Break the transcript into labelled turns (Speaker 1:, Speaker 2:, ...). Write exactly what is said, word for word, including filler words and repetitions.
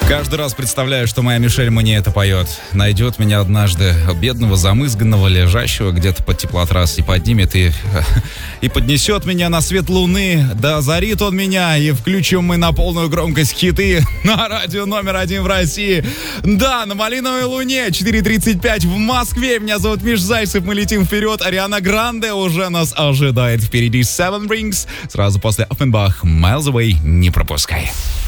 Speaker 1: Каждый раз представляю, что моя Мишель мне это поет. Найдет меня однажды, бедного, замызганного, лежащего где-то под теплотрассой, поднимет и, и поднесет меня на свет луны. Да озарит он меня, и включим мы на полную громкость хиты на радио номер один в России. Да, на малиновой луне, четыре тридцать пять в Москве. Меня зовут Миш Зайцев, мы летим вперед. Ариана Гранде уже нас ожидает впереди. Seven Rings, сразу после Offenbach, Miles Away, не пропускай.